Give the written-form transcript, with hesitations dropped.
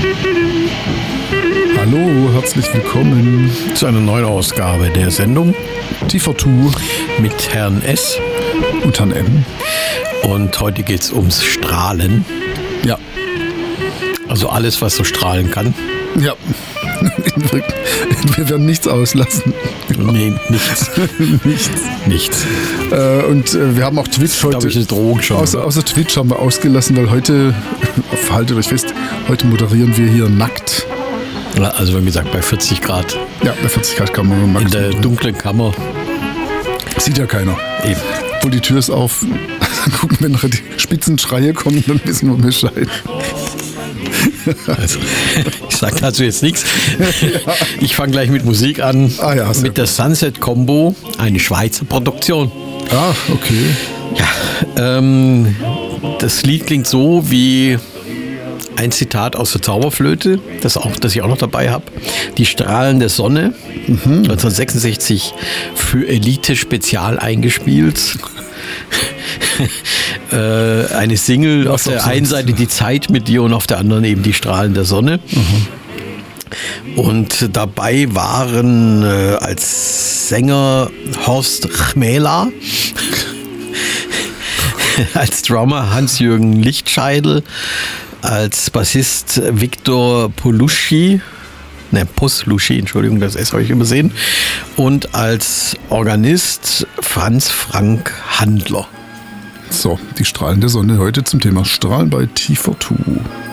Hallo, herzlich willkommen zu einer neuen Ausgabe der Sendung TV2 mit Herrn S. und Herrn M. Und heute geht es ums Strahlen. Ja. Also alles, was so strahlen kann. Ja. Wir werden nichts auslassen. Nee, nichts. Nichts. Und wir haben auch Twitch heute. Glaube ich, eine Drohung schon. Außer Twitch haben wir ausgelassen, weil heute, haltet euch fest, heute moderieren wir hier nackt. Also wie gesagt, bei 40 Grad. Ja, bei 40 Grad kann man in der dunklen Kammer. Sieht ja keiner. Eben. Obwohl die Tür ist auf. Dann gucken, wenn nachher die Spitzenschreie kommen, dann wissen wir Bescheid. Also, ich sage dazu jetzt nichts. Ja. Ich fange gleich mit Musik an. Mit der Sunset Combo, eine Schweizer Produktion. Ah, okay. Ja, das Lied klingt so wie ein Zitat aus der Zauberflöte, das ich auch noch dabei habe. Die Strahlen der Sonne, 1966 für Elite Spezial eingespielt. Eine Single, auf der einen Seite die Zeit mit dir und auf der anderen eben die Strahlen der Sonne. Und dabei waren als Sänger Horst Chmela, als Drummer Hans-Jürgen Lichtscheidel, als Bassist Viktor Posluschny, Entschuldigung, das S habe ich übersehen, und als Organist Franz Frank Handler. So, die Strahlen der Sonne heute zum Thema Strahlen bei TV2.